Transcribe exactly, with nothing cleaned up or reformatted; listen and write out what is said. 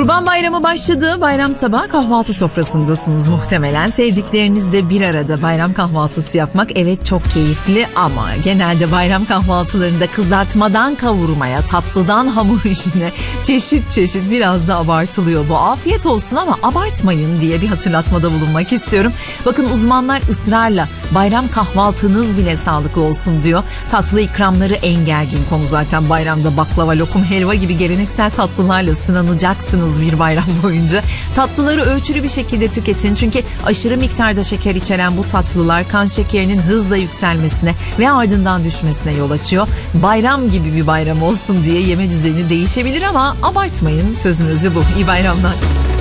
Kurban Bayramı başladı. Bayram sabahı kahvaltı sofrasındasınız muhtemelen. Sevdiklerinizle bir arada bayram kahvaltısı yapmak evet çok keyifli ama genelde bayram kahvaltılarında kızartmadan kavurmaya, tatlıdan hamur işine çeşit çeşit biraz da abartılıyor. Bu afiyet olsun ama abartmayın diye bir hatırlatmada bulunmak istiyorum. Bakın uzmanlar ısrarla bayram kahvaltınız bile sağlıklı olsun diyor. Tatlı ikramları en gergin konu zaten bayramda. Baklava, lokum, helva gibi geleneksel tatlılarla sınanacaksınız bir bayram boyunca. Tatlıları ölçülü bir şekilde tüketin çünkü aşırı miktarda şeker içeren bu tatlılar kan şekerinin hızla yükselmesine ve ardından düşmesine yol açıyor. Bayram gibi bir bayram olsun diye yeme düzeni değişebilir ama abartmayın, sözün özü bu. İyi bayramlar.